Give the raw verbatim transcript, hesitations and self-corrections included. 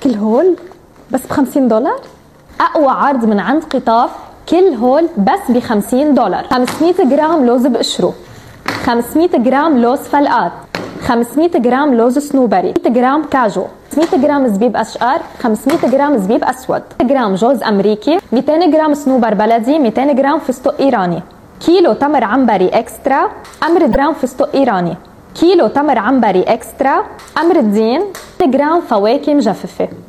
كل هول بس بخمسين دولار. أقوى عرض من عند قطاف، كل هول بس بخمسين دولار. خمسمية جرام لوز بقشره، خمسمية جرام لوز فلقات، خمسمية جرام لوز سنوبري، مية جرام كاجو، مية جرام زبيب أشقر، خمسمية جرام زبيب أسود، مية جرام جوز أمريكي، ميتين جرام صنوبر بلدي، ميتين جرام فستق إيراني، كيلو تمر عنبري إكسترا، أمر جرام فستق إيراني، كيلو تمر عنبري إكسترا، أمر الدين، مية جرام فواكه مجففة.